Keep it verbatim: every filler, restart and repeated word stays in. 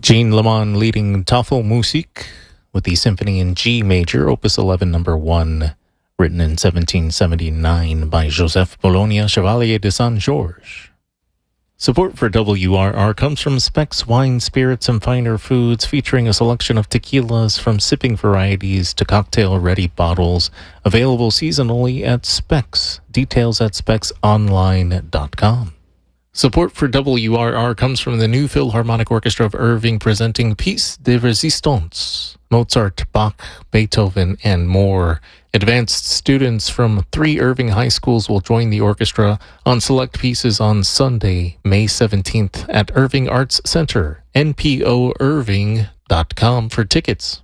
Jean Lemon leading Tafelmusik with the Symphony in G Major, Opus eleven, number one, written in seventeen seventy-nine by Joseph Bologna Chevalier de Saint-Georges. Support for W R R comes from Specs Wine, Spirits, and Finer Foods, featuring a selection of tequilas from sipping varieties to cocktail-ready bottles, available seasonally at Specs. Details at specs online dot com. Support for W R R comes from the New Philharmonic Orchestra of Irving, presenting Pièces de Résistance, Mozart, Bach, Beethoven, and more. Advanced students from three Irving high schools will join the orchestra on select pieces on Sunday, May seventeenth at Irving Arts Center, N P O Irving dot com for tickets.